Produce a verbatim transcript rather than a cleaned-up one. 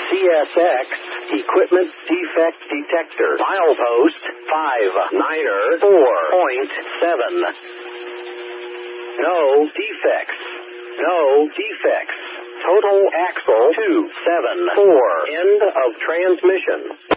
C S X, Equipment Defect Detector. Milepost five niner four point seven. No defects. No defects. Total axle two seven four. End of transmission.